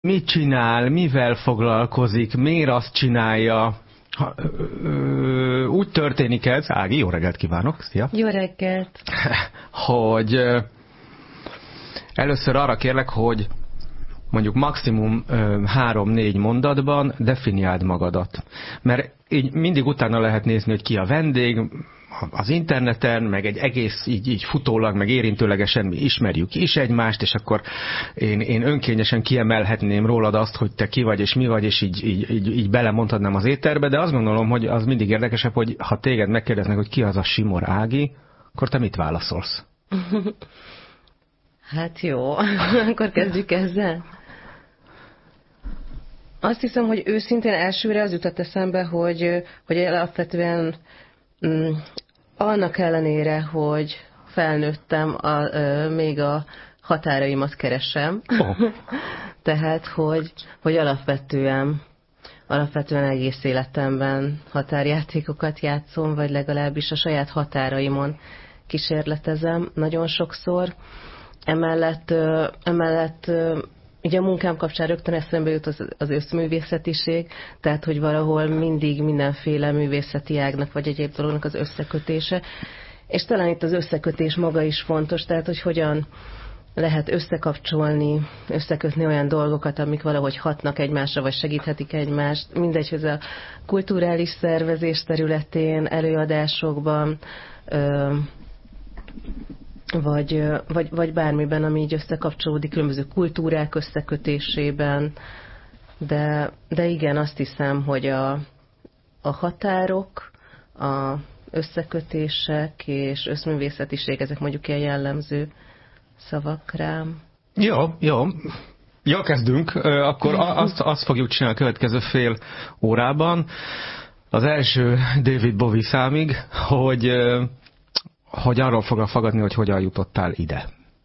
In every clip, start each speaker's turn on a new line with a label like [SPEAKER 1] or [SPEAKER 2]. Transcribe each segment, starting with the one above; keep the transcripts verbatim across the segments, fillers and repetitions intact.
[SPEAKER 1] mit csinál, mivel foglalkozik, miért azt csinálja. Ha, ö, ö, úgy történik ez, Ági, jó reggelt kívánok, szia!
[SPEAKER 2] Jó reggelt!
[SPEAKER 1] Hogy ö, először arra kérlek, hogy mondjuk maximum három-négy mondatban definiáld magadat. Mert így mindig utána lehet nézni, hogy ki a vendég, az interneten, meg egy egész így, így futólag, meg érintőlegesen mi ismerjük is egymást, és akkor én, én önkényesen kiemelhetném rólad azt, hogy te ki vagy, és mi vagy, és így, így, így, így belemondhatnám az étterbe, de azt gondolom, hogy az mindig érdekesebb, hogy ha téged megkérdeznek, hogy ki az a Simor Ági, akkor te mit válaszolsz?
[SPEAKER 2] Hát jó, akkor kezdjük ezzel. Azt hiszem, hogy őszintén elsőre az jutott eszembe, hogy, hogy alapvetően mm, annak ellenére, hogy felnőttem, a, a, még a határaimat keresem. Oh. Tehát, hogy, hogy alapvetően, alapvetően egész életemben határjátékokat játszom, vagy legalábbis a saját határaimon kísérletezem nagyon sokszor. Emellett, emellett ugye a munkám kapcsán rögtön eszembe jut az, az összművészetiség, tehát hogy valahol mindig mindenféle művészeti ágnak vagy egyéb dolognak az összekötése. És talán itt az összekötés maga is fontos, tehát hogy hogyan lehet összekapcsolni, összekötni olyan dolgokat, amik valahogy hatnak egymásra, vagy segíthetik egymást. Mindegy, hogy a kulturális szervezés területén, előadásokban, ö, Vagy, vagy, vagy bármiben, ami így összekapcsolódik, különböző kultúrák összekötésében. De, de igen, azt hiszem, hogy a, a határok, a összekötések és összművészetiség, ezek mondjuk ilyen jellemző szavak rám.
[SPEAKER 1] Jó, jó. Jó, kezdünk. Akkor azt, azt fogjuk csinálni a következő fél órában. Az első David Bowie számig, hogy... hogy arról fogok fogadni, hogy hogyan jutottál ide.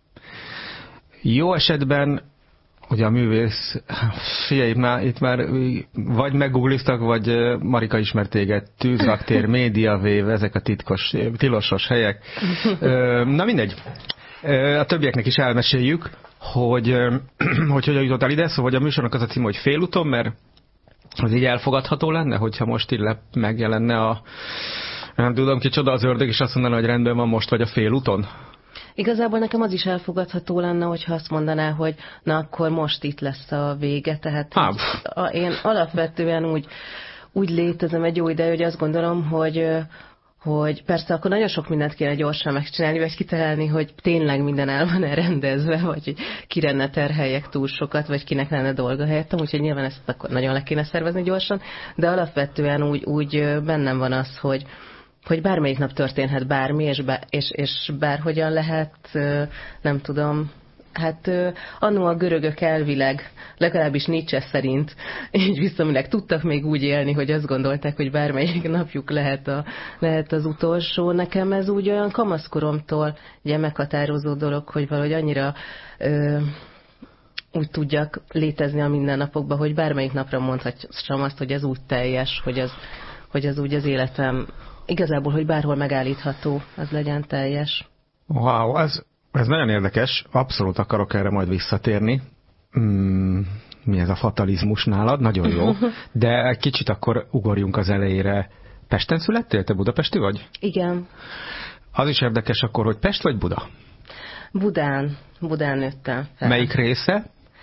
[SPEAKER 1] Jó esetben, ugye a művész, figyelj, már, itt már vagy meggoogliztak, vagy Marika ismert téged, tűzraktér, médiavév, ezek a titkos, tilosos helyek. Na mindegy. A többieknek is elmeséljük, hogy, hogy hogyan jutottál ide, szóval a műsornak az a cím, hogy Félúton, mert az így elfogadható lenne, hogyha most így megjelenne a nem tudom, kicsoda az ördög, és azt mondaná, hogy rendben van, most vagy a félúton?
[SPEAKER 2] Igazából nekem az is elfogadható lenne, hogyha azt mondaná, hogy na akkor most itt lesz a vége. Tehát így, a, én alapvetően úgy, úgy létezem egy jó ideje, hogy azt gondolom, hogy, hogy persze akkor nagyon sok mindent kéne gyorsan megcsinálni, vagy kitalálni, hogy tényleg minden el van rendezve, vagy hogy kire ne terheljek túl sokat, vagy kinek lenne dolga helyettem, úgyhogy nyilván ezt akkor nagyon le kéne szervezni gyorsan, de alapvetően úgy, úgy bennem van az, hogy hogy bármelyik nap történhet bármi, és, bár, és, és bárhogyan lehet, nem tudom, hát annó a görögök elvileg, legalábbis Nietzsche szerint, így visszamenőleg tudtak még úgy élni, hogy azt gondolták, hogy bármelyik napjuk lehet, a, lehet az utolsó. Nekem ez úgy olyan kamaszkoromtól ugye meghatározó dolog, hogy valahogy annyira ö, úgy tudjak létezni a mindennapokban, hogy bármelyik napra mondhassam azt, hogy ez úgy teljes, hogy az, hogy az úgy az életem igazából, hogy bárhol megállítható, az legyen teljes.
[SPEAKER 1] Wow, ez, ez nagyon érdekes. Abszolút akarok erre majd visszatérni. Mm, mi ez a fatalizmus nálad? Nagyon jó. De egy kicsit akkor ugorjunk az elejére. Pesten születtél? Te budapesti vagy?
[SPEAKER 2] Igen.
[SPEAKER 1] Az is érdekes akkor, hogy Pest vagy Buda?
[SPEAKER 2] Budán. Budán nőttem fel.
[SPEAKER 1] Melyik része?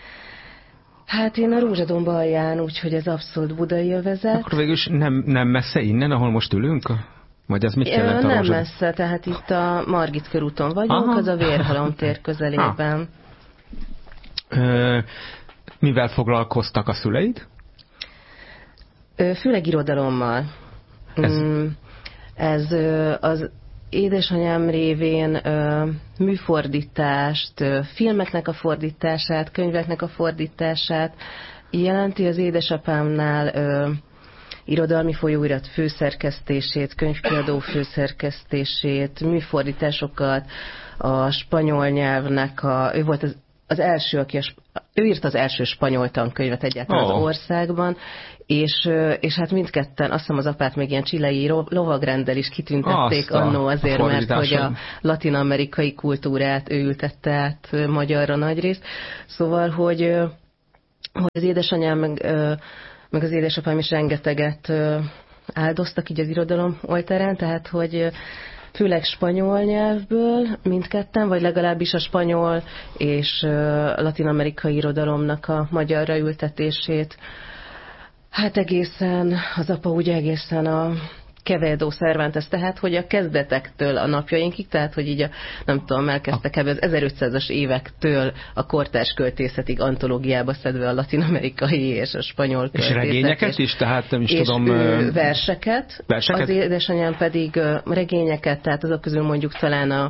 [SPEAKER 2] Hát én a Rózsadomb alján, úgyhogy ez abszolút budai övezet.
[SPEAKER 1] Akkor végül is nem, nem messze innen, ahol most ülünk? Vagy ez mit jelent a
[SPEAKER 2] Nem
[SPEAKER 1] Rózsa...
[SPEAKER 2] messze, tehát itt a Margit körúton vagyunk, aha, az a Vérhalom tér közelében.
[SPEAKER 1] Ö, mivel foglalkoztak a szüleid?
[SPEAKER 2] Főleg irodalommal. Ez, ez az édesanyám révén ö, műfordítást, ö, filmeknek a fordítását, könyveknek a fordítását jelenti, az édesapámnál ö, irodalmi folyóirat főszerkesztését, könyvkiadó főszerkesztését, műfordításokat, a spanyol nyelvnek a, ő volt az, az első, aki a, ő írt az első spanyol tankönyvet egyáltalán oh. az országban, és, és hát mindketten, azt hiszem az apát még ilyen csilei lovagrenddel is kitüntették annó azért, a mert hogy a latin-amerikai kultúrát ő ültette át magyarra nagyrészt. Szóval, hogy hogy az édesanyám meg, meg az édesapám is rengeteget áldoztak így az irodalom oltárán, tehát hogy főleg spanyol nyelvből mindketten, vagy legalábbis a spanyol és latin-amerikai irodalomnak a magyarra ültetését. Hát egészen, az apa ugye egészen a Quevedo Cervantes, tehát hogy a kezdetektől a napjainkig, tehát hogy így a, nem tudom, elkezdtek ebbe az ezerötszázas évektől a kortárs költészetig antológiába szedve a latin-amerikai és a spanyol költészet.
[SPEAKER 1] És regényeket is, tehát nem is
[SPEAKER 2] és
[SPEAKER 1] tudom...
[SPEAKER 2] verseket,
[SPEAKER 1] verseket?
[SPEAKER 2] Az édesanyám pedig regényeket, tehát azok közül mondjuk talán a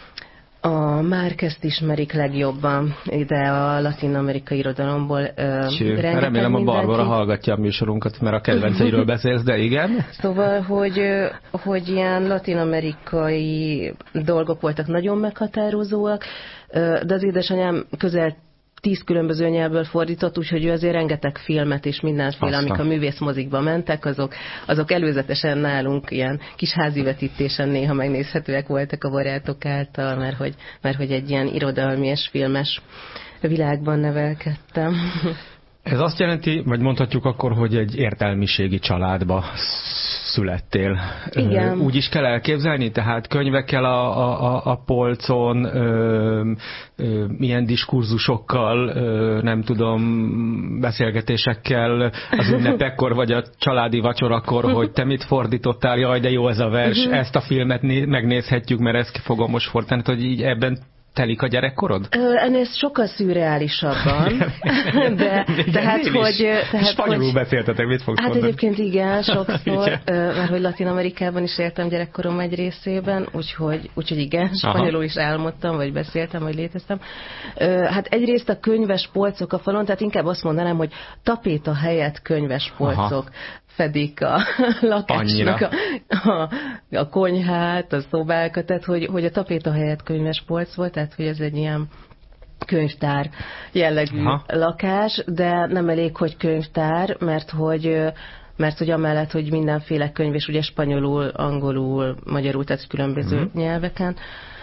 [SPEAKER 2] A Márquezt ismerik legjobban ide a latin-amerikai irodalomból.
[SPEAKER 1] Cső, remélem a Barbara hallgatja a műsorunkat, mert a kedvenceiről beszélsz, de igen.
[SPEAKER 2] Szóval, hogy, hogy ilyen latin-amerikai dolgok voltak nagyon meghatározóak, de az édesanyám közel tíz különböző nyelvből fordított, úgyhogy ő azért rengeteg filmet és mindenféle,
[SPEAKER 1] Aztán.
[SPEAKER 2] amik a művészmozikba mentek, azok, azok előzetesen nálunk ilyen kis házi vetítésen néha megnézhetőek voltak a barátok által, mert hogy, mert hogy egy ilyen irodalmi és filmes világban nevelkedtem.
[SPEAKER 1] Ez azt jelenti, vagy mondhatjuk akkor, hogy egy értelmiségi családba születtél.
[SPEAKER 2] Igen.
[SPEAKER 1] Úgy is kell elképzelni, tehát könyvekkel a, a, a polcon, ö, ö, milyen diskurzusokkal, ö, nem tudom, beszélgetésekkel az ünnepekkor, vagy a családi vacsorakor, hogy te mit fordítottál, jaj, de jó ez a vers, uh-huh. ezt a filmet né- megnézhetjük, mert ezt fogom most fordítani, hogy így ebben telik a gyerekkorod?
[SPEAKER 2] Ö, ennél sokkal szürreálisabban. De, tehát, hogy... Tehát,
[SPEAKER 1] spanyolul
[SPEAKER 2] hogy,
[SPEAKER 1] beszéltetek, mit fogsz
[SPEAKER 2] hát
[SPEAKER 1] mondani?
[SPEAKER 2] egyébként igen, sokszor, mert hogy Latin-Amerikában is éltem gyerekkorom egy részében, úgyhogy, úgyhogy igen, spanyolul Aha. is álmodtam, vagy beszéltem, vagy léteztem. Hát egyrészt a könyves polcok a falon, tehát inkább azt mondanám, hogy tapéta helyett könyves polcok. Aha. fedik a lakásnak a, a, a konyhát, a szobákat, tehát hogy, hogy a tapéta helyett könyves polc volt, tehát hogy ez egy ilyen könyvtár jellegű Aha. lakás, de nem elég, hogy könyvtár, mert hogy, mert hogy amellett, hogy mindenféle könyv, és ugye spanyolul, angolul, magyarul, tehát különböző uh-huh. nyelveken,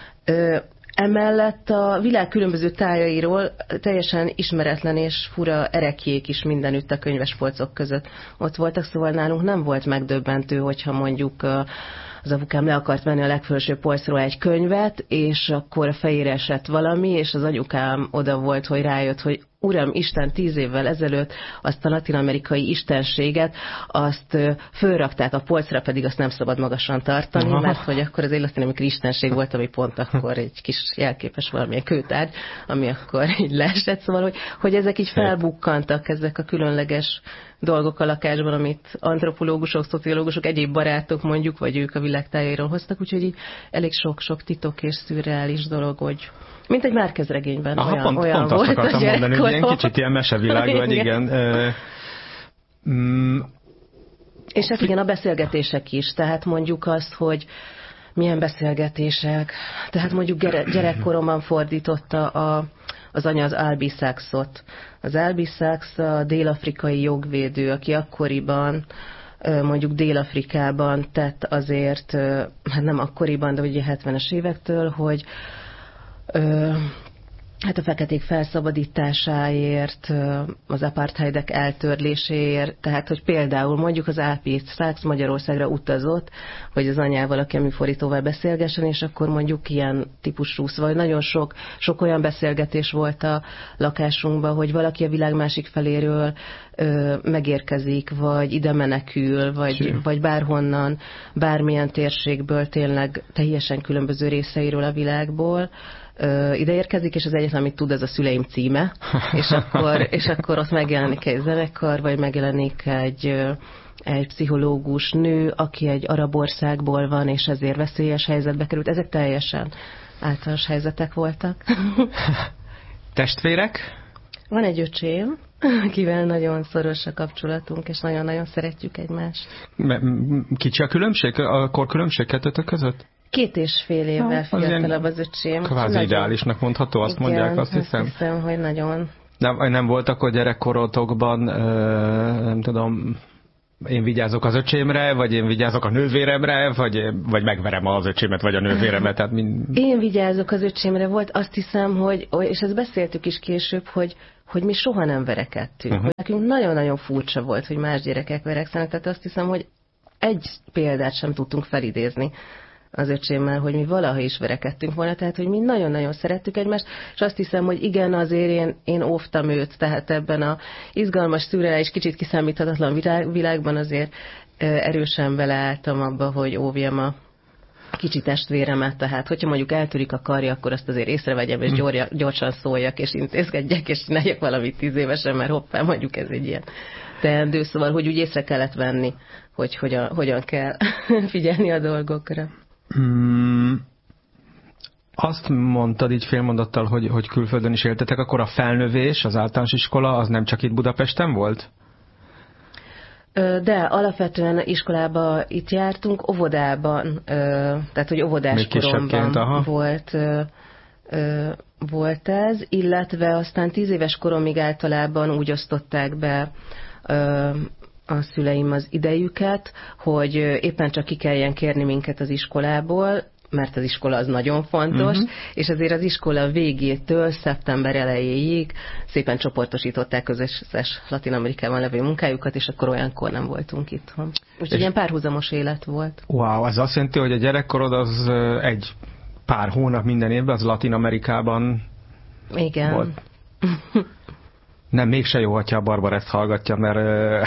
[SPEAKER 2] emellett a világ különböző tájairól teljesen ismeretlen és fura erekjék is mindenütt a könyvespolcok között ott voltak, szóval nálunk nem volt megdöbbentő, hogyha mondjuk az apukám le akart venni a legfelső polcról egy könyvet, és akkor a fejére esett valami, és az anyukám oda volt, hogy rájött, hogy Uram, Isten, tíz évvel ezelőtt azt a latin-amerikai istenséget, azt fölrakták a polcra, pedig azt nem szabad magasan tartani, Aha. mert hogy akkor az egy latin-amerikai istenség volt, ami pont akkor egy kis jelképes valamilyen kőtárgy, ami akkor így leesett, szóval, hogy, hogy ezek így felbukkantak, ezek a különleges dolgok a lakásban, amit antropológusok, szociológusok, egyéb barátok mondjuk, vagy ők a világtájairól hoztak, úgyhogy így elég sok-sok titok és szürreális dolog, hogy mint egy Márquez regényben.
[SPEAKER 1] Aha,
[SPEAKER 2] olyan,
[SPEAKER 1] pont,
[SPEAKER 2] olyan
[SPEAKER 1] pont
[SPEAKER 2] volt
[SPEAKER 1] azt akartam mondani, hogy ilyen kicsit ilyen mesevilág, vagy igen. igen. Mm.
[SPEAKER 2] És hát igen, a beszélgetések is, tehát mondjuk azt, hogy milyen beszélgetések, tehát mondjuk gyerekkoromban fordította a, az anya az Albi Sachsot. Az Albi Sachs a dél-afrikai jogvédő, aki akkoriban mondjuk Dél-Afrikában tett azért, hát nem akkoriban, de ugye hetvenes évektől, hogy Ö, hát a feketék felszabadításáért, az apartheidek eltörléséért, tehát, hogy például mondjuk az Albi Sachs Magyarországra utazott, hogy az anyával, aki a műfordítóval beszélgessen, és akkor mondjuk ilyen típusú, szóval nagyon sok, sok olyan beszélgetés volt a lakásunkban, hogy valaki a világ másik feléről ö, megérkezik, vagy ide menekül, vagy, vagy bárhonnan, bármilyen térségből, tényleg teljesen különböző részeiről a világból, ide érkezik, és az egyetlen, amit tud, ez a szüleim címe, és akkor, és akkor ott megjelenik egy zenekar, vagy megjelenik egy, egy pszichológus nő, aki egy arab országból van, és ezért veszélyes helyzetbe került. Ezek teljesen általános helyzetek voltak.
[SPEAKER 1] Testvérek?
[SPEAKER 2] Van egy öcsém, akivel nagyon szoros a kapcsolatunk, és nagyon-nagyon szeretjük egymást.
[SPEAKER 1] Kicsi a különbség? A korkülönbség kettőtök között?
[SPEAKER 2] Két és fél évvel ha, fiatalabb az öcsém.
[SPEAKER 1] Kvázi nagyon ideálisnak mondható, azt igen, mondják, azt hiszem.
[SPEAKER 2] azt hiszem, hogy nagyon.
[SPEAKER 1] Nem, nem voltak, hogy gyerekkorotokban, nem tudom, én vigyázok az öcsémre, vagy én vigyázok a nővéremre, vagy, vagy megverem az öcsémet, vagy a nővéremet. Tehát mind...
[SPEAKER 2] Én vigyázok az öcsémre, volt azt hiszem, hogy, és ezt beszéltük is később, hogy, hogy mi soha nem verekedtünk. Uh-huh. Hogy nekünk nagyon-nagyon furcsa volt, hogy más gyerekek verekszenek, tehát azt hiszem, hogy egy példát sem tudtunk felidézni az öcsémmel, hogy mi valaha is verekedtünk volna, tehát hogy mi nagyon-nagyon szerettük egymást, és azt hiszem, hogy igen, azért én, én óvtam őt, tehát ebben a izgalmas, szürreális, kicsit kiszámíthatatlan világban azért erősen beleálltam abba, hogy óvjam a kicsi testvéremet, tehát hogyha mondjuk eltörik a karja, akkor azt azért észrevegyem, és gyorsan szóljak, és intézkedjek, és csináljak valamit tíz évesen, mert hoppá, mondjuk ez egy ilyen teendő, szóval, hogy úgy észre kellett venni, hogy hogyan, hogyan kell figyelni a dolgokra.
[SPEAKER 1] Hmm. Azt mondtad így félmondattal, hogy, hogy külföldön is éltetek, akkor a felnövés, az általános iskola, az nem csak itt Budapesten volt?
[SPEAKER 2] De alapvetően iskolába itt jártunk, óvodában, tehát hogy óvodás koromban volt, volt ez, illetve aztán tíz éves koromig általában úgy osztották be a szüleim az idejüket, hogy éppen csak ki kelljen kérni minket az iskolából, mert az iskola az nagyon fontos, uh-huh. és azért az iskola végétől szeptember elejéig szépen csoportosították közös Latin Amerikában levő munkájukat, és akkor olyankor nem voltunk itthon. Úgyhogy ilyen párhuzamos élet volt.
[SPEAKER 1] Wow, ez azt jelenti, hogy a gyerekkorod az egy pár hónap minden évben, az Latin Amerikában
[SPEAKER 2] igen.
[SPEAKER 1] volt. Nem, mégse jó, hogyha a Barbara ezt hallgatja, mert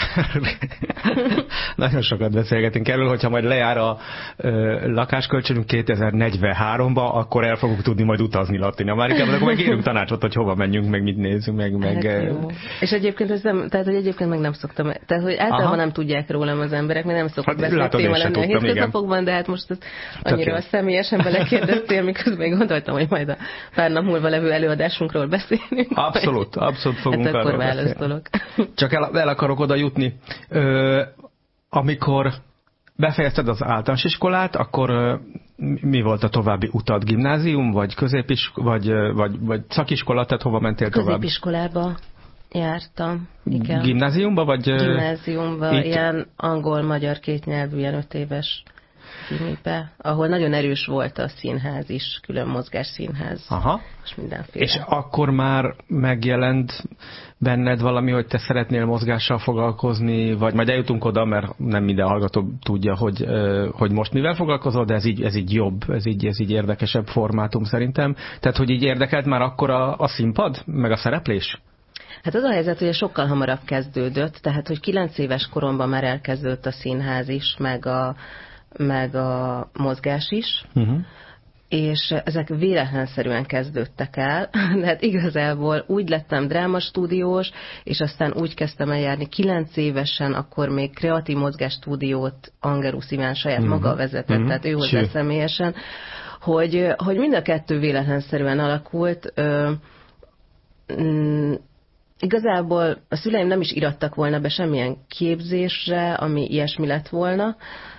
[SPEAKER 1] nagyon sokat beszélgetünk erről, hogyha majd lejár a ö, lakáskölcsönünk kétezer-negyvenháromba, akkor el fogunk tudni majd utazni Latin Amerikában, akkor meg kérünk tanácsot, hogy hova menjünk, meg mit nézzünk, meg... meg
[SPEAKER 2] hát és egyébként ez nem, tehát hogy egyébként meg nem szoktam, tehát hogy általában aha. nem tudják rólam az emberek, mert nem szokott hát, beszélni téma lenni a hétköznapokban, de hát most ezt annyira a személyesen belekérdeztél, miközben még gondoltam, hogy majd a pár nap múlva levő előadásunkról beszélünk.
[SPEAKER 1] Abszolút, abszolút fogunk
[SPEAKER 2] hát akkor választolok.
[SPEAKER 1] Csak el, el akarok oda jutni. Ö, amikor befejezted az általános iskolát, akkor ö, mi volt a további utad? Gimnázium, vagy középiskola, vagy, vagy, vagy szakiskola, tehát hova mentél tovább?
[SPEAKER 2] Középiskolába jártam, igen.
[SPEAKER 1] Gimnáziumba, vagy?
[SPEAKER 2] Gimnáziumba, itt... ilyen angol-magyar kétnyelvű, ilyen öt éves gimibe, ahol nagyon erős volt a színház is, külön mozgásszínház. Aha. És mindenféle.
[SPEAKER 1] És akkor már megjelent benned valami, hogy te szeretnél mozgással foglalkozni, vagy majd eljutunk oda, mert nem minden hallgató tudja, hogy, hogy most mivel foglalkozol, de ez így, ez így jobb, ez így, ez így érdekesebb formátum szerintem. Tehát, hogy így érdekelt már akkor a, a színpad, meg a szereplés?
[SPEAKER 2] Hát az a helyzet, hogy sokkal hamarabb kezdődött, tehát, hogy kilenc éves koromban már elkezdődött a színház is, meg a meg a mozgás is, uh-huh. és ezek véletlenszerűen kezdődtek el, de hát igazából úgy lettem drámastúdiós, és aztán úgy kezdtem el járni kilenc évesen, akkor még kreatív mozgásstúdiót Angerus Iván saját uh-huh. maga vezetett, uh-huh. tehát ő hozzá személyesen, hogy, hogy mind a kettő véletlenszerűen alakult. Ö, mm, Igazából a szüleim nem is irattak volna be semmilyen képzésre, ami ilyesmi lett volna,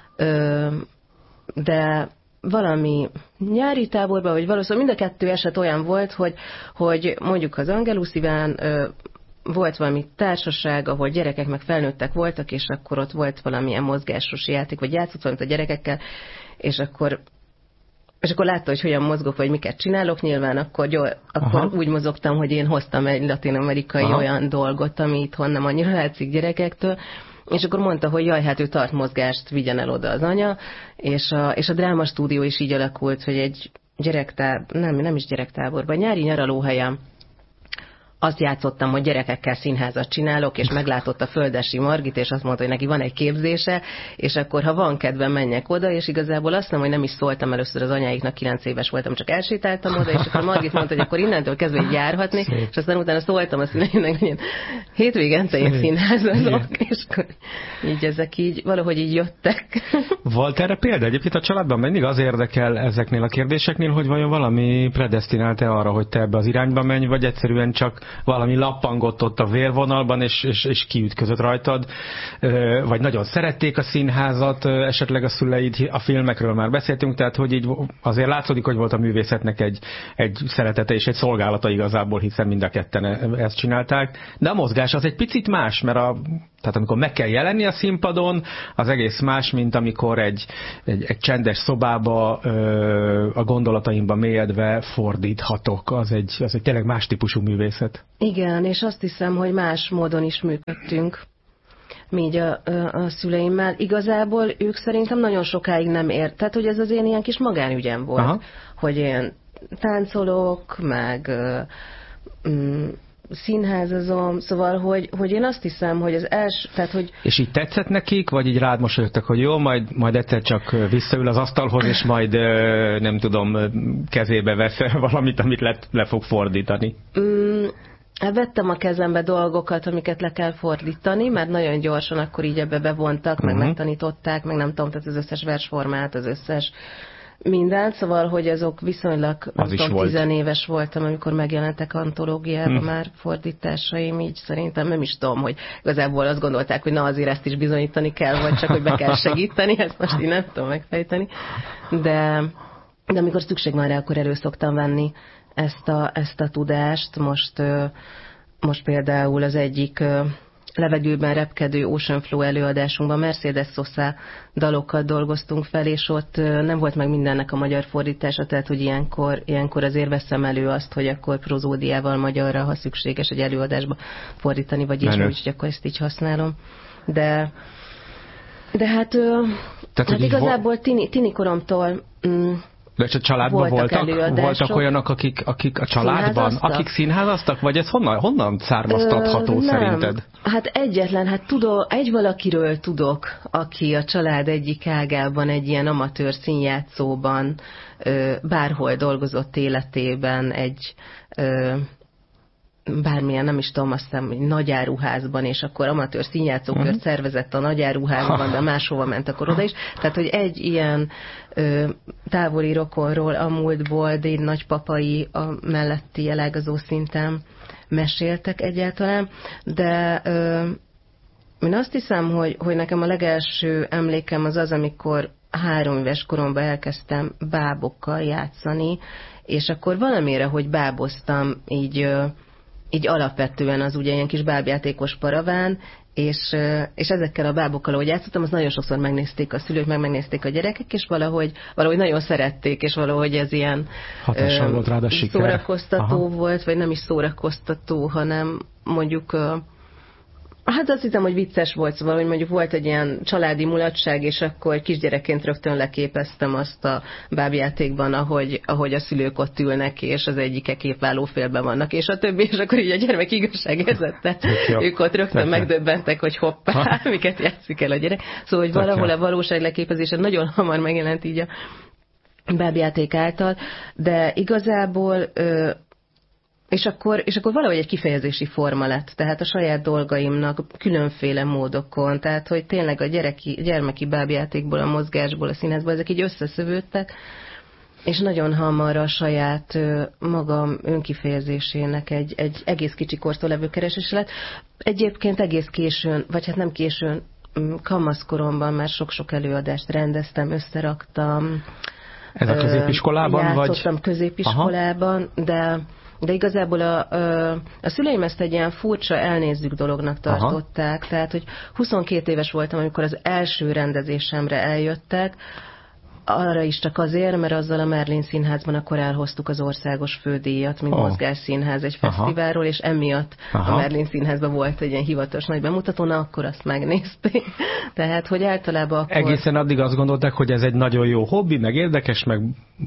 [SPEAKER 2] de valami nyári táborban, vagy valószínűleg mind a kettő eset olyan volt, hogy, hogy mondjuk az Angelus Iván volt valami társaság, ahol gyerekek meg felnőttek voltak, és akkor ott volt valamilyen mozgásos játék, vagy játszott valamit a gyerekekkel, és akkor és akkor látta, hogy hogyan mozgok, vagy miket csinálok, nyilván akkor, gyor, akkor úgy mozogtam, hogy én hoztam egy latin-amerikai aha. olyan dolgot, ami itthon nem annyira látszik gyerekektől, és akkor mondta, hogy jaj, hát ő tart mozgást, vigyen el oda az anya, és a, és a drámastúdió is így alakult, hogy egy gyerektábor, nem, nem is gyerektáborban, nyári nyaralóhelyen azt játszottam, hogy gyerekekkel színházat csinálok, és meglátott a Földesi Margit, és azt mondta, hogy neki van egy képzése, és akkor, ha van kedvem, menjek oda, és igazából azt nem, hogy nem is szóltam először az anyáiknak, kilenc éves voltam, csak elsétáltam oda, és akkor Margit mondta, hogy akkor innentől kezdve így járhatni, szép. És aztán utána szóltam a szüleimnek, hogy én hétvégente én színházazok, és akkor így ezek így, valahogy így jöttek.
[SPEAKER 1] Volt erre példa? Egyébként a családban mindig az érdekel ezeknél a kérdéseknél, hogy vajon valami predesztinált-e arra, hogy te ebbe az irányba menj, vagy egyszerűen csak valami lappangott ott a vérvonalban, és, és, és kiütközött rajtad, vagy nagyon szerették a színházat, esetleg a szüleid, a filmekről már beszéltünk, tehát hogy így azért látszódik, hogy volt a művészetnek egy, egy szeretete és egy szolgálata igazából, hiszen mind a ketten ezt csinálták, de a mozgás az egy picit más, mert a, tehát amikor meg kell jelenni a színpadon, az egész más, mint amikor egy, egy, egy csendes szobába a gondolataimba mélyedve fordíthatok, az egy, az egy tényleg más típusú művészet.
[SPEAKER 2] Igen, és azt hiszem, hogy más módon is működtünk mi így a, a szüleimmel. Igazából ők szerintem nagyon sokáig nem ért. Tehát, hogy ez az én ilyen kis magánügyem volt. Aha. Hogy én táncolok, meg mm, színházazom, szóval, hogy, hogy én azt hiszem, hogy az első, tehát, hogy...
[SPEAKER 1] És így tetszett nekik, vagy így rád mosolyogtak, hogy jó, majd, majd egyszer csak visszaül az asztalhoz, és majd nem tudom, kezébe vesz valamit, amit le, le fog fordítani?
[SPEAKER 2] Mm, hát vettem a kezembe dolgokat, amiket le kell fordítani, mert nagyon gyorsan akkor így ebbe bevontak, uh-huh. meg megtanították, meg nem tudom, tehát az összes versformát, az összes mindent, szóval, hogy azok viszonylag, nem tudom, tizenéves voltam, amikor megjelentek antológiában hmm. már fordításaim, így szerintem nem is tudom, hogy igazából azt gondolták, hogy na azért ezt is bizonyítani kell, vagy csak, hogy be kell segíteni, ezt most így nem tudom megfejteni, de, de amikor szükség van rá, akkor elő szoktam venni ezt a, ezt a tudást. Most, most például az egyik levegőben repkedő Ocean Flow előadásunkban Mercedes Sosa dalokat dolgoztunk fel, és ott nem volt meg mindennek a magyar fordítása, tehát hogy ilyenkor, ilyenkor azért veszem elő azt, hogy akkor prozódiával magyarra, ha szükséges egy előadásba fordítani, vagy is, úgyhogy akkor ezt így használom. De, de hát, tehát, hát igazából tini, tini koromtól... Mm,
[SPEAKER 1] de a családban voltak, voltak, voltak olyanok, akik, akik a családban, színházaztak? akik színházaztak, vagy ez honnan, honnan származtatható Ö, szerinted?
[SPEAKER 2] Hát egyetlen, hát tudom, egy valakiről tudok, aki a család egyik ágában, egy ilyen amatőr színjátszóban ö, bárhol dolgozott életében, egy ö, bármilyen, nem is tudom, azt hiszem, hogy nagyáruházban, és akkor amatőr színjátszókört uh-huh. szervezett a nagyáruházban, de máshova ment akkor oda is. Tehát, hogy egy ilyen ö, távoli rokonról, a múltból, déd nagypapai a melletti elágazó szinten meséltek egyáltalán, de ö, én azt hiszem, hogy, hogy nekem a legelső emlékem az az, amikor három éves koromban elkezdtem bábokkal játszani, és akkor valamire, hogy báboztam így ö, így alapvetően az ugye ilyen kis bábjátékos paraván, és, és ezekkel a bábokkal, ahogy játszottam, az nagyon sokszor megnézték a szülők, meg megnézték a gyerekek, és valahogy, valahogy nagyon szerették, és valahogy ez ilyen
[SPEAKER 1] ö, volt rád a
[SPEAKER 2] szórakoztató Aha. volt, vagy nem is szórakoztató, hanem mondjuk... Hát azt hiszem, hogy vicces volt, szóval, hogy mondjuk volt egy ilyen családi mulatság, és akkor kisgyerekként rögtön leképeztem azt a bábjátékban, ahogy, ahogy a szülők ott ülnek, és az egyikek épp válófélben vannak, és a többi, és akkor így a gyermek igazságérzette. Ők ott rögtön megdöbbentek, hogy hoppá, miket játszik el a gyerek. Szóval, hogy valahol a valóság leképezése nagyon hamar megjelent így a bábjáték által, de igazából... Ö, És akkor, és akkor valahogy egy kifejezési forma lett, tehát a saját dolgaimnak különféle módokon, tehát hogy tényleg a gyereki, gyermeki bábjátékból, a mozgásból, a színházból, ezek így összeszövődtek, és nagyon hamar a saját magam önkifejezésének egy, egy egész kicsi kortól levő keresés lett. Egyébként egész későn, vagy hát nem későn, kamaszkoromban már sok-sok előadást rendeztem, összeraktam.
[SPEAKER 1] Ez a középiskolában?
[SPEAKER 2] Játszottam vagy? középiskolában, Aha. de... De igazából a, a szüleim ezt egy ilyen furcsa elnézzük dolognak tartották, Aha. tehát, hogy huszonkét éves voltam, amikor az első rendezésemre eljöttek, arra is csak azért, mert azzal a Merlin Színházban akkor elhoztuk az országos fődíjat, mint oh. mozgásszínház egy Aha. fesztiválról, és emiatt Aha. a Merlin Színházban volt egy ilyen hivatalos nagy bemutató, na akkor azt megnézték. Tehát, hogy általában akkor...
[SPEAKER 1] Egészen addig azt gondolták, hogy ez egy nagyon jó hobbi, meg érdekes, meg...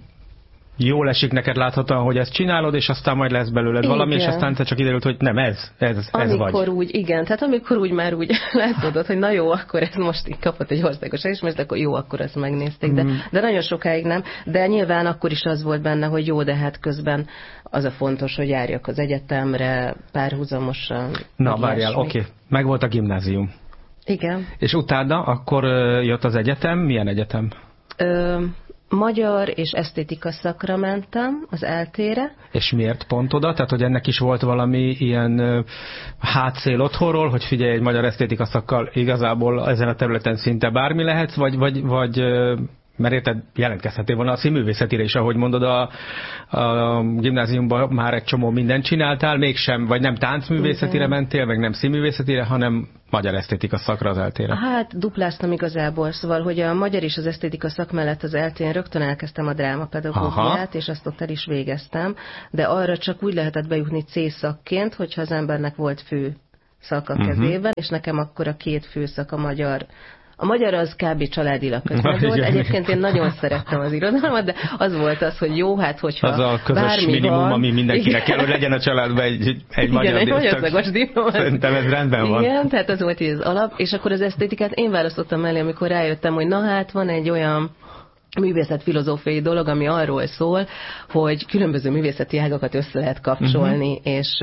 [SPEAKER 1] jól esik neked láthatóan, hogy ezt csinálod, és aztán majd lesz belőled igen. valami, és aztán te csak kiderült, hogy nem ez, ez, ez
[SPEAKER 2] amikor
[SPEAKER 1] vagy.
[SPEAKER 2] Amikor úgy, igen, tehát amikor úgy már úgy látod, hogy na jó, akkor ez most így kapott egy országos elismerést, akkor jó, akkor ezt megnézték, de, mm. de nagyon sokáig nem. De nyilván akkor is az volt benne, hogy jó, de hát közben az a fontos, hogy járjak az egyetemre párhuzamosan.
[SPEAKER 1] Na, várjál, oké, okay. meg volt a gimnázium.
[SPEAKER 2] Igen.
[SPEAKER 1] És utána akkor jött az egyetem, milyen egyetem?
[SPEAKER 2] Ö... Magyar és esztétika szakra mentem az eltére.
[SPEAKER 1] És miért pont oda? Tehát, hogy ennek is volt valami ilyen hátszél otthonról, hogy figyelj, egy magyar esztétika szakkal igazából ezen a területen szinte bármi lehetsz, vagy, vagy, vagy mert érted, jelentkezhetél volna a színművészetire is, ahogy mondod, a, a gimnáziumban már egy csomó mindent csináltál, mégsem, vagy nem táncművészetire mentél, meg nem színművészetire, hanem magyar esztétika szakra az eltére.
[SPEAKER 2] Hát dupláztam igazából, szóval, hogy a magyar és az esztétika szak mellett az eltén rögtön elkezdtem a drámapedagógiát, és azt ott el is végeztem, de arra csak úgy lehetett bejutni C szakként, hogyha az embernek volt fő szak a kezében, uh-huh. és nekem akkor a két főszak a magyar. A magyar az kb. Családilag kötve volt. Egyébként én nagyon szerettem az irodalmat, de az volt az, hogy jó, hát hogyha
[SPEAKER 1] az a közös minimum, van, ami mindenkinek kell, hogy legyen a családban egy, egy
[SPEAKER 2] igen,
[SPEAKER 1] magyar
[SPEAKER 2] egy magyarszagos diploma.
[SPEAKER 1] Szerintem ez rendben van.
[SPEAKER 2] Igen, tehát az volt így az alap, és akkor az esztétikát én választottam elé, amikor rájöttem, hogy na hát van egy olyan művészetfilozófiai dolog, ami arról szól, hogy különböző művészeti ágakat össze lehet kapcsolni, uh-huh. és,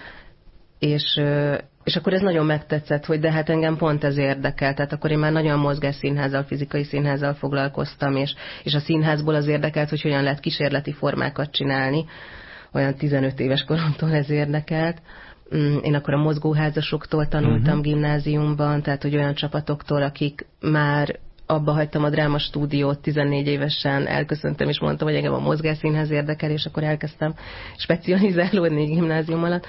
[SPEAKER 2] és És akkor ez nagyon megtetszett, hogy de hát engem pont ez érdekel. Tehát akkor én már nagyon mozgásszínházzal, fizikai színházzal foglalkoztam, és, és a színházból az érdekelt, hogy hogyan lehet kísérleti formákat csinálni. Olyan tizenöt éves koromtól ez érdekelt. Én akkor a mozgóházasoktól tanultam uh-huh. gimnáziumban, tehát hogy olyan csapatoktól, akik már abba hagytam a drámastúdiót, tizennégy évesen elköszöntem, és mondtam, hogy engem a mozgásszínház érdekel, és akkor elkezdtem specializálódni gimnázium alatt.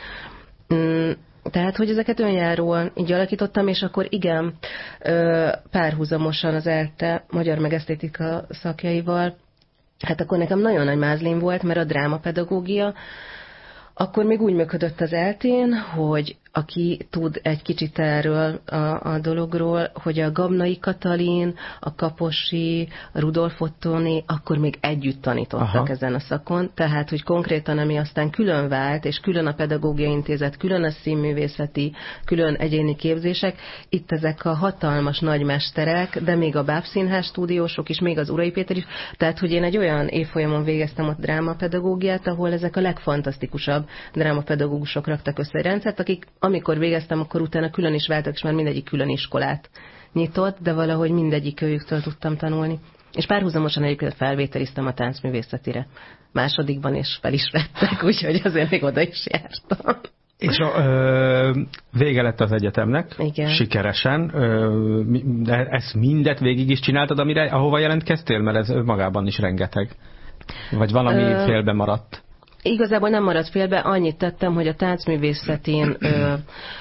[SPEAKER 2] Tehát, hogy ezeket önjáróan így alakítottam, és akkor igen, párhuzamosan az ELTE magyar meg esztétika szakjaival, hát akkor nekem nagyon nagy mázlím volt, mert a drámapedagógia akkor még úgy működött az eltén, hogy aki tud egy kicsit erről a, a dologról, hogy a Gabnai Katalin, a Kaposi, a Rudolf Ottoni akkor még együtt tanítottak Aha. ezen a szakon, tehát, hogy konkrétan ami aztán külön vált, és külön a pedagógiai intézet, külön a színművészeti, külön egyéni képzések, itt ezek a hatalmas nagymesterek, de még a Bábszínház stúdiósok is, még az Urai Péter is, tehát, hogy én egy olyan évfolyamon végeztem ott drámapedagógiát, ahol ezek a legfantasztikusabb drámapedagógusok raktak össze egy rendszert, akik amikor végeztem, akkor utána külön is váltak, és már mindegyik külön iskolát nyitott, de valahogy mindegyik őjüktől tudtam tanulni. És párhuzamosan egyébként felvételiztem a táncművészetire. Másodikban is fel is vettek, úgyhogy azért még oda is jártam.
[SPEAKER 1] És ö, vége lett az egyetemnek,
[SPEAKER 2] Igen.
[SPEAKER 1] sikeresen. Ö, de ezt mindet végig is csináltad, amire, ahova jelentkeztél? Mert ez magában is rengeteg. Vagy valami ö... félbe maradt?
[SPEAKER 2] Igazából nem maradt félbe, annyit tettem, hogy a táncművészetén ö,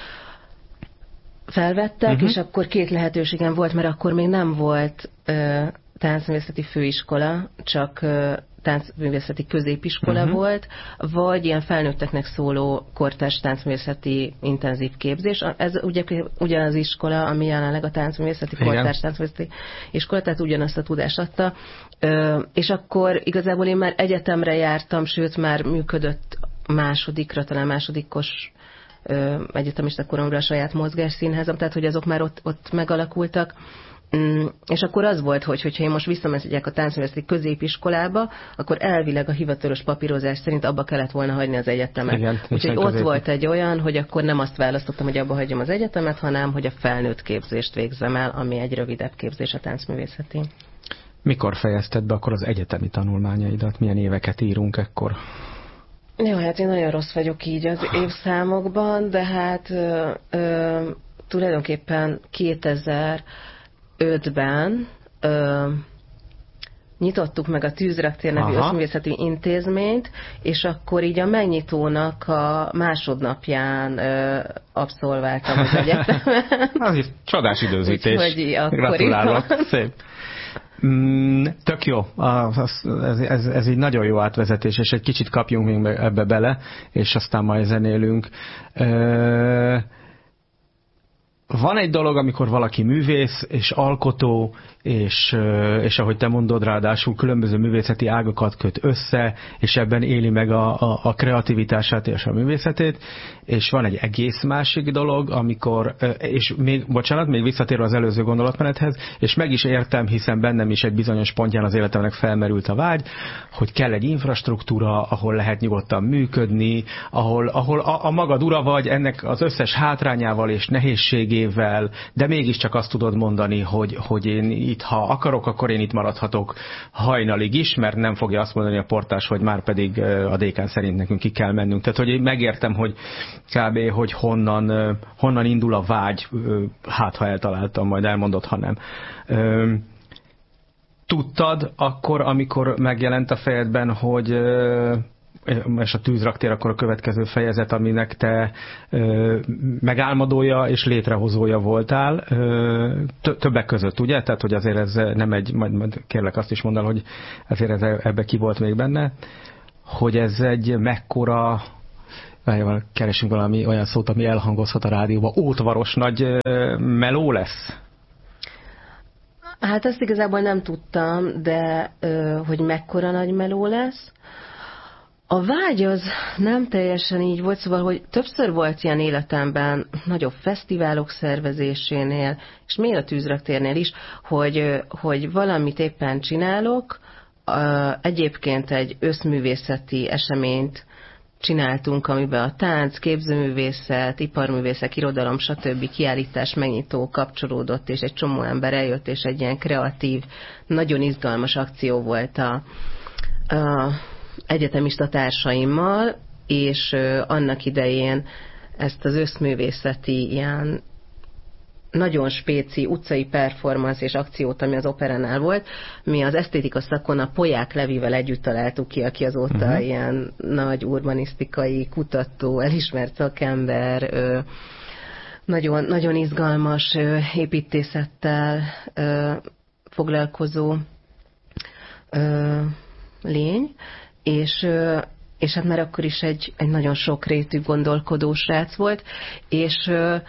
[SPEAKER 2] felvettek, uh-huh. és akkor két lehetőségem volt, mert akkor még nem volt ö, táncművészeti főiskola, csak ö, táncművészeti középiskola uh-huh. volt, vagy ilyen felnőtteknek szóló kortárs táncművészeti intenzív képzés. Ez ugye ugyanaz iskola, ami jelenleg a táncművészeti kortárs táncművészeti iskola, tehát ugyanazt a tudást adta. Ö, és akkor igazából én már egyetemre jártam, sőt már működött másodikra, talán másodikos ö, egyetemista koromra a saját mozgásszínházam, tehát hogy azok már ott, ott megalakultak. Mm, és akkor az volt, hogy hogyha én most visszamegyek a táncművészeti középiskolába, akkor elvileg a hivatalos papírozás szerint abba kellett volna hagyni az egyetemet. Igen, úgyhogy ott volt egy olyan, hogy akkor nem azt választottam, hogy abba hagyjam az egyetemet, hanem hogy a felnőtt képzést végzem el, ami egy rövidebb képzés a táncművészeti.
[SPEAKER 1] Mikor fejezted be akkor az egyetemi tanulmányaidat? Milyen éveket írunk ekkor?
[SPEAKER 2] Jó, hát én nagyon rossz vagyok így az évszámokban, de hát ö, ö, tulajdonképpen kétezer-ötben ö, nyitottuk meg a Tűzraktér nevű összművészeti intézményt, és akkor így a megnyitónak a másodnapján ö, abszolváltam az egyetemen.
[SPEAKER 1] Az is csodás időzítés.
[SPEAKER 2] Úgyhogy
[SPEAKER 1] gratulálok. Szép. Mm, tök jó. Ez, ez, ez egy nagyon jó átvezetés, és egy kicsit kapjunk még ebbe bele, és aztán majd zenélünk. Ö, Van egy dolog, amikor valaki művész és alkotó, és, és ahogy te mondod, ráadásul különböző művészeti ágakat köt össze, és ebben éli meg a, a, a kreativitását és a művészetét, és van egy egész másik dolog, amikor, és még, bocsánat, még visszatérve az előző gondolatmenethez, és meg is értem, hiszen bennem is egy bizonyos pontján az életemnek felmerült a vágy, hogy kell egy infrastruktúra, ahol lehet nyugodtan működni, ahol, ahol a, a magad ura vagy ennek az összes hátrányával és nehézségével, de mégiscsak azt tudod mondani, hogy, hogy én itt, ha akarok, akkor én itt maradhatok hajnalig is, mert nem fogja azt mondani a portás, hogy már pedig a dékán szerint nekünk ki kell mennünk. Tehát, hogy én megértem, hogy kb. Hogy honnan, honnan indul a vágy, hát ha eltaláltam, majd elmondod, ha nem. tudtad akkor, amikor megjelent a fejedben, hogy és a tűzraktér akkor a következő fejezet, aminek te ö, megálmodója és létrehozója voltál, ö, többek között, ugye? Tehát, hogy azért ez nem egy, majd, majd kérlek azt is mondd el, hogy azért ez ebbe ki volt még benne, hogy ez egy mekkora, keresünk valami olyan szót, ami elhangozhat a rádióba, ótvaros nagy ö, meló lesz?
[SPEAKER 2] Hát ezt igazából nem tudtam, de ö, hogy mekkora nagy meló lesz. A vágy az nem teljesen így volt, szóval, hogy többször volt ilyen életemben, nagyobb fesztiválok szervezésénél, és miért a tűzraktérnél is, hogy, hogy valamit éppen csinálok, egyébként egy összművészeti eseményt csináltunk, amiben a tánc, képzőművészet, iparművészek, irodalom, stb. Kiállítás, megnyitó kapcsolódott, és egy csomó ember eljött, és egy ilyen kreatív, nagyon izgalmas akció volt a, a egyetemista társaimmal, és annak idején ezt az összművészeti ilyen nagyon spéci utcai performance és akciót, ami az Operánál volt, mi az esztétika szakon a Polyák Levivel együtt találtuk ki, aki azóta uh-huh. ilyen nagy urbanisztikai kutató, elismert szakember, nagyon, nagyon izgalmas építészettel foglalkozó lény, és, és hát már akkor is egy, egy nagyon sokrétű gondolkodó srác volt, és,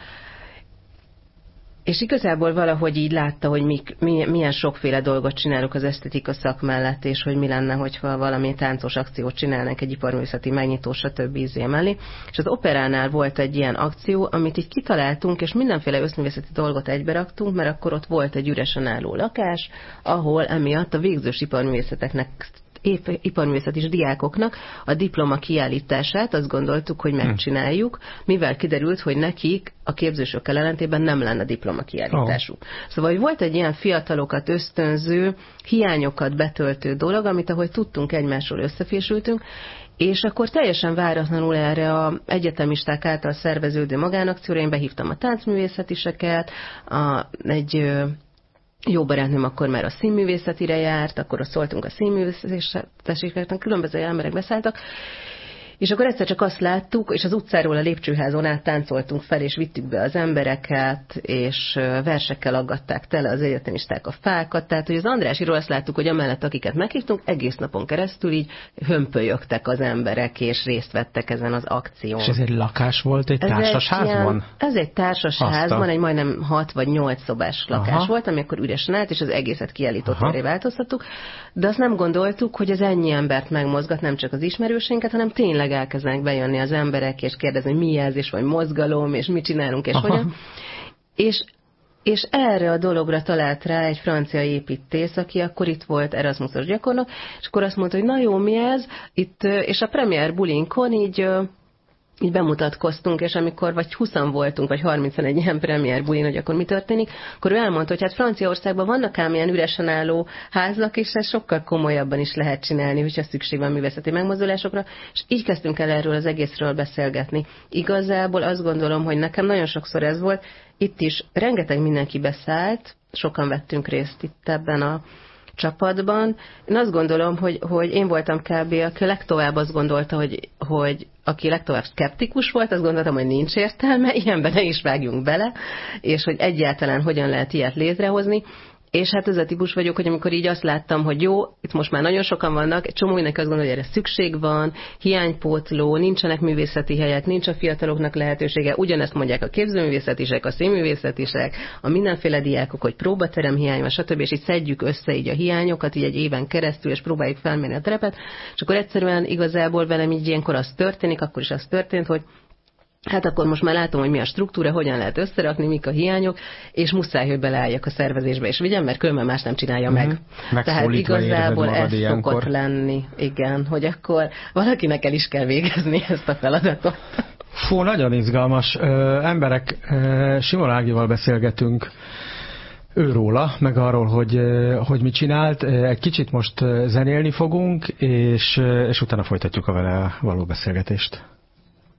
[SPEAKER 2] és igazából valahogy így látta, hogy mik, milyen sokféle dolgot csinálok az esztetika szak mellett, és hogy mi lenne, hogyha valami táncos akciót csinálnánk, egy iparművészeti megnyitó, stb. Izé mellé. És az Operánál volt egy ilyen akció, amit így kitaláltunk, és mindenféle összművészeti dolgot egyberaktunk, mert akkor ott volt egy üresen álló lakás, ahol emiatt a végzős iparművészeteknek iparművészet is diákoknak a diploma kiállítását azt gondoltuk, hogy megcsináljuk, mivel kiderült, hogy nekik a képzősökkel ellentétben nem lenne diploma kiállításuk. Oh. Szóval hogy volt egy ilyen fiatalokat ösztönző, hiányokat betöltő dolog, amit ahogy tudtunk, egymásról összefésültünk, és akkor teljesen váratlanul erre az egyetemisták által szerveződő magánakcióra én behívtam a táncművészetiseket, a, egy jó barátnőm akkor már a színművészetire járt, akkor szóltunk a színművészeteseknek, különböző emberek beszálltak, és akkor egyszer csak azt láttuk, és az utcáról a lépcsőházon át táncoltunk fel, és vittük be az embereket, és versekkel aggatták tele az egyetemisták a fákat, tehát hogy az Andrásiról azt láttuk, hogy amellett, akiket meghívtunk, egész napon keresztül így hömpölyögtek az emberek, és részt vettek ezen az akción.
[SPEAKER 1] És ez egy lakás volt, egy társasházban?
[SPEAKER 2] Ez egy társasházban, egy majdnem hat vagy nyolc szobás lakás Aha. volt, ami akkor üresen állt, és az egészet kiállítottára változtattuk, de azt nem gondoltuk, hogy ez ennyi embert megmozgat, nem csak az ismerősénket, hanem tényleg elkezdenek bejönni az emberek, és kérdezni, hogy mi ez, és vagy mozgalom, és mit csinálunk, és Aha. hogyan. És, és erre a dologra talált rá egy francia építész, aki akkor itt volt Erasmusos gyakornok, és akkor azt mondta, hogy na jó, mi ez? Itt, és a premier bulinkon így így bemutatkoztunk, és amikor vagy húszan voltunk, vagy harmincan egy ilyen premier bulin, hogy akkor mi történik, akkor ő elmondta, hogy hát Franciaországban vannak ám ilyen üresen álló házak, és ez sokkal komolyabban is lehet csinálni, hogyha szükség van művészeti megmozdulásokra, és így kezdtünk el erről az egészről beszélgetni. Igazából azt gondolom, hogy nekem nagyon sokszor ez volt, itt is rengeteg mindenki beszállt, sokan vettünk részt itt ebben a csapatban. Én azt gondolom, hogy, hogy én voltam kb. Aki legtovább azt gondolta, hogy, hogy aki legtovább szkeptikus volt, azt gondoltam, hogy nincs értelme, ilyenben ne is vágjunk bele, és hogy egyáltalán hogyan lehet ilyet létrehozni. És hát ez a típus vagyok, hogy amikor így azt láttam, hogy jó, itt most már nagyon sokan vannak, egy csomó mindenki azt gondolja, hogy erre szükség van, hiánypótló, nincsenek művészeti helyek, nincs a fiataloknak lehetősége, ugyanezt mondják a képzőművészetisek, a színművészetisek, a mindenféle diákok, hogy próbaterem hiány van, stb. És így szedjük össze így a hiányokat, így egy éven keresztül, és próbáljuk felmérni a terepet, és akkor egyszerűen igazából velem így ilyenkor az történik, akkor is az történt, hogy hát akkor most már látom, hogy mi a struktúra, hogyan lehet összerakni, mik a hiányok, és muszáj, hogy beleálljak a szervezésbe, és vigyem, mert különben más nem csinálja meg. Mm-hmm. Tehát igazából ez ilyenkor szokott lenni, igen, hogy akkor valakinek el is kell végezni ezt a feladatot.
[SPEAKER 1] Fú, nagyon izgalmas. Ö, emberek, ö, Simon Ágival beszélgetünk őróla, meg arról, hogy, hogy mit csinált. Egy kicsit most zenélni fogunk, és, és utána folytatjuk a vele való beszélgetést.